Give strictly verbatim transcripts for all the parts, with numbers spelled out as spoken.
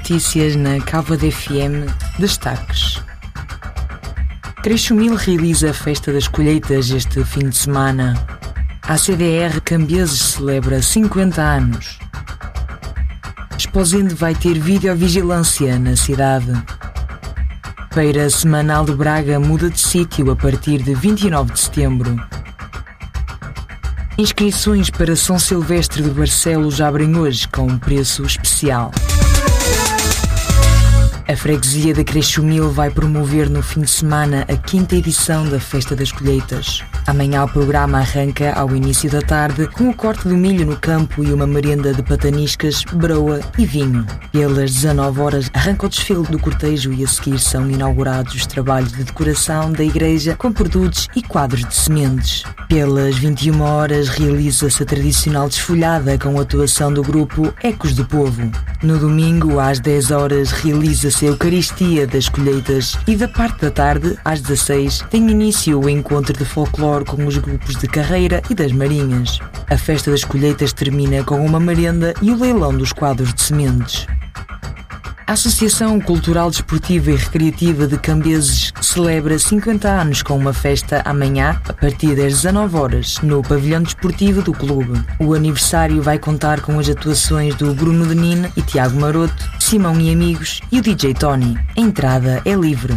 notícias na Cávado F M. Destaques. Creixumil realiza a Festa das Colheitas este fim de semana. A C D R Cambeses celebra cinquenta anos. Esposende vai ter videovigilância na cidade. Feira Semanal de Braga muda de sítio a partir de vinte e nove de setembro. Inscrições para São Silvestre de Barcelos abrem hoje com um preço especial. A freguesia de Creixumil vai promover no fim de semana a quinta edição da Festa das Colheitas. Amanhã o programa arranca ao início da tarde com o corte do milho no campo e uma merenda de pataniscas, broa e vinho. Pelas dezanove horas arranca o desfile do cortejo e a seguir são inaugurados os trabalhos de decoração da igreja com produtos e quadros de sementes. Pelas vinte e uma horas realiza-se a tradicional desfolhada com a atuação do grupo Ecos do Povo. No domingo, às dez horas, realiza-se a Eucaristia das Colheitas e da parte da tarde, às dezasseis, tem início o encontro de folclore com os grupos de carreira e das marinhas. A Festa das Colheitas termina com uma merenda e o leilão dos quadros de sementes. A Associação Cultural, Desportiva e Recreativa de Cambeses celebra cinquenta anos com uma festa amanhã, a partir das dezanove horas, no pavilhão desportivo do clube. O aniversário vai contar com as atuações do Bruno Denine e Tiago Maroto, Simão e Amigos e o D J Tony. A entrada é livre.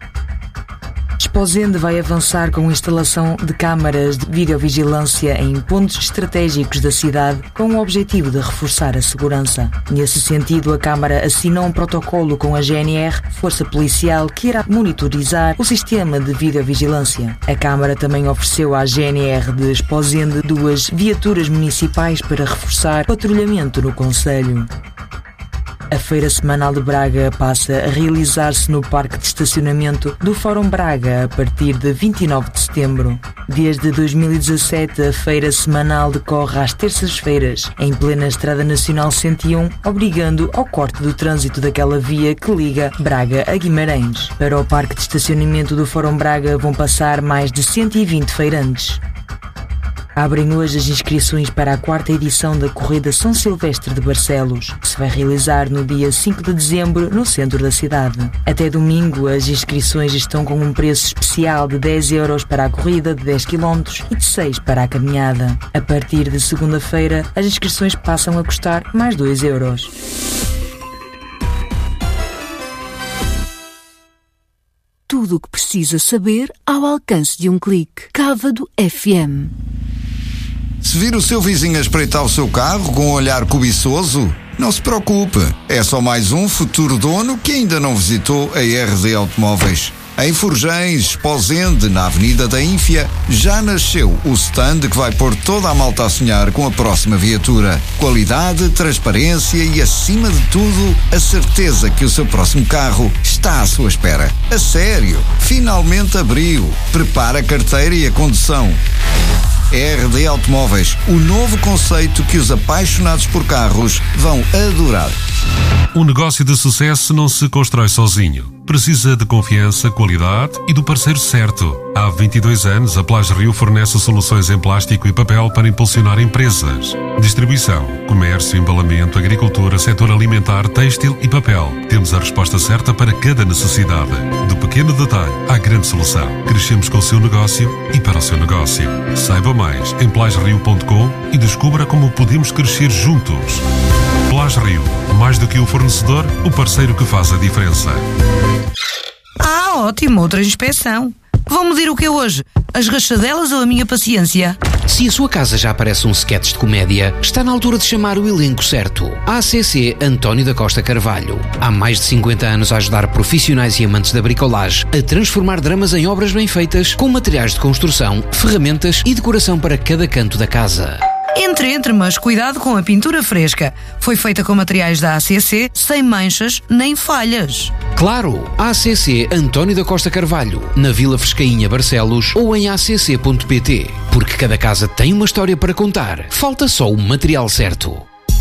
Esposende vai avançar com a instalação de câmaras de videovigilância em pontos estratégicos da cidade com o objetivo de reforçar a segurança. Nesse sentido, a Câmara assinou um protocolo com a G N R, Força Policial, que irá monitorizar o sistema de videovigilância. A Câmara também ofereceu à G N R de Esposende duas viaturas municipais para reforçar o patrulhamento no concelho. A Feira Semanal de Braga passa a realizar-se no Parque de Estacionamento do Fórum Braga a partir de vinte e nove de setembro. Desde dois mil e dezassete, a Feira Semanal decorre às terças-feiras, em plena Estrada Nacional cento e um, obrigando ao corte do trânsito daquela via que liga Braga a Guimarães. Para o Parque de Estacionamento do Fórum Braga vão passar mais de cento e vinte feirantes. Abrem hoje as inscrições para a quarta edição da Corrida São Silvestre de Barcelos, que se vai realizar no dia cinco de dezembro no centro da cidade. Até domingo, as inscrições estão com um preço especial de dez euros para a corrida de dez quilómetros e de seis para a caminhada. A partir de segunda-feira, as inscrições passam a custar mais dois euros. Tudo o que precisa saber ao alcance de um clique. Cávado F M. Se vir o seu vizinho a espreitar o seu carro com um olhar cobiçoso, não se preocupe. É só mais um futuro dono que ainda não visitou a R D Automóveis. Em Forjães, Esposende, na Avenida da Ínfia, já nasceu o stand que vai pôr toda a malta a sonhar com a próxima viatura. Qualidade, transparência e, acima de tudo, a certeza que o seu próximo carro está à sua espera. A sério, finalmente abriu. Prepara a carteira e a condução. R D Automóveis, o novo conceito que os apaixonados por carros vão adorar. Um negócio de sucesso não se constrói sozinho. Precisa de confiança, qualidade e do parceiro certo. Há vinte e dois anos, a Plage Rio fornece soluções em plástico e papel para impulsionar empresas. Distribuição, comércio, embalamento, agricultura, setor alimentar, têxtil e papel. Temos a resposta certa para cada necessidade. Do pequeno detalhe à grande solução. Crescemos com o seu negócio e para o seu negócio. Saiba mais em plage rio ponto com e descubra como podemos crescer juntos. Plage Rio, mais do que o fornecedor, o parceiro que faz a diferença. Ah, ótimo, outra inspeção. Vão medir o que é hoje? As rachadelas ou a minha paciência? Se a sua casa já parece um sketch de comédia, está na altura de chamar o elenco certo. A C C António da Costa Carvalho. Há mais de cinquenta anos a ajudar profissionais e amantes da bricolagem a transformar dramas em obras bem feitas, com materiais de construção, ferramentas e decoração para cada canto da casa. Entre, entre, mas cuidado com a pintura fresca. Foi feita com materiais da A C C, sem manchas nem falhas. Claro, A C C António da Costa Carvalho, na Vila Frescainha, Barcelos, ou em a c c ponto p t. Porque cada casa tem uma história para contar. Falta só o material certo.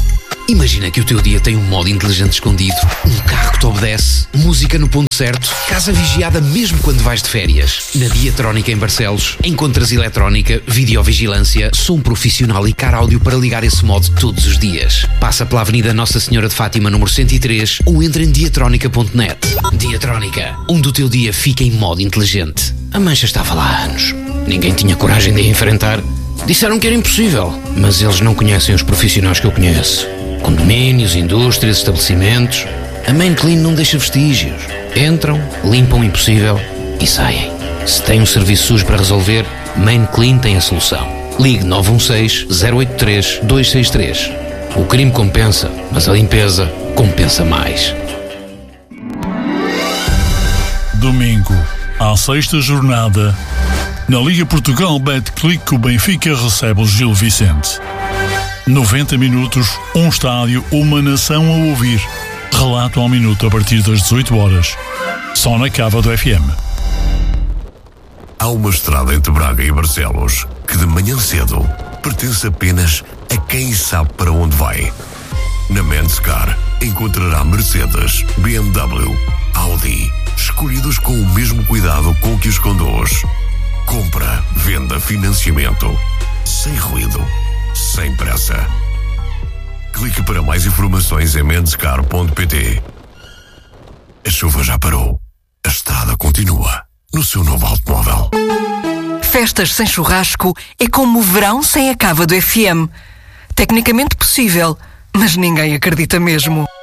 Imagina que o teu dia tem um modo inteligente escondido, um carro que te obedece, música no ponto certo, casa vigiada mesmo quando vais de férias. Na Diatrónica em Barcelos, encontras eletrónica, videovigilância, som profissional e car áudio para ligar esse modo todos os dias. Passa pela Avenida Nossa Senhora de Fátima, número cento e três, ou entra em diatrónica ponto net. Diatrónica, onde o teu dia fica em modo inteligente. A mancha estava lá há anos. Ninguém tinha coragem de a enfrentar. Disseram que era impossível, mas eles não conhecem os profissionais que eu conheço. Condomínios, indústrias, estabelecimentos. A Main Clean não deixa vestígios. Entram, limpam o impossível e saem. Se tem um serviço sujo para resolver, Main Clean tem a solução. Ligue nove um seis, zero oito três, dois seis três. O crime compensa, mas a limpeza compensa mais. Domingo, à sexta jornada, na Liga Portugal Betclic, o Benfica recebe o Gil Vicente. noventa minutos, um estádio, uma nação a ouvir. Relato ao minuto a partir das dezoito horas. Só na Cava do F M. Há uma estrada entre Braga e Barcelos que de manhã cedo pertence apenas a quem sabe para onde vai. Na Menscar encontrará Mercedes, B M W, Audi, escolhidos com o mesmo cuidado com que os conduz. Compra, venda, financiamento, sem ruído, sem pressa. Clique para mais informações em menscar ponto pt. A chuva já parou. A estrada continua no seu novo automóvel. Festas sem churrasco é como o verão sem a Cava do F M. Tecnicamente possível, mas ninguém acredita mesmo.